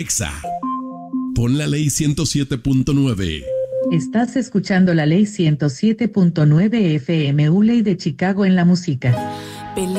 Exa. Pon la ley 107.9. Estás escuchando la ley 107.9 FM, ley de Chicago en la música.